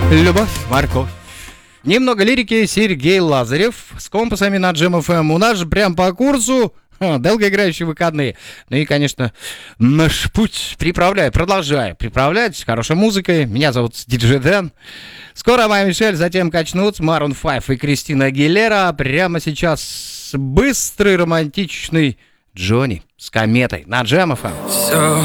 Любовь, морковь. Немного лирики. Сергей Лазарев с компасами на Джем ФМ. У нас же прям по курсу долгоиграющие выходные. Ну и, конечно, наш путь продолжаю приправлять хорошей музыкой. Меня зовут Диджей Дэн. Скоро Майя Мишель, затем качнут Марун 5 и Кристина Агилера. Прямо сейчас быстрый романтичный Джонни с кометой на Джем ФМ. Все